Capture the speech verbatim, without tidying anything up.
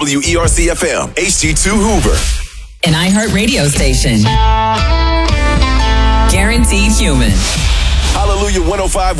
W E R C F M, H G two Hoover. An iHeart radio station. Guaranteed human. Hallelujah one oh five.